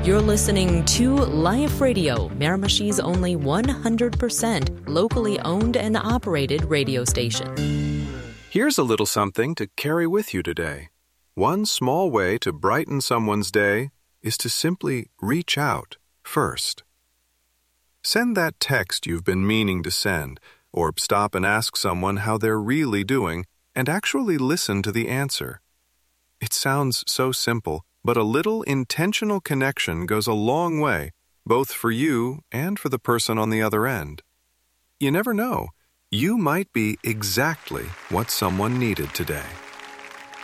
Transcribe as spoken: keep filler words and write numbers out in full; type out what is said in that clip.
You're listening to Life Radio, Miramishi's only one hundred percent locally owned and operated radio station. Here's a little something to carry with you today. One small way to brighten someone's day is to simply reach out first. Send that text you've been meaning to send, or stop and ask someone how they're really doing, and actually listen to the answer. It sounds so simple, but a little intentional connection goes a long way, both for you and for the person on the other end. You never know. You might be exactly what someone needed today.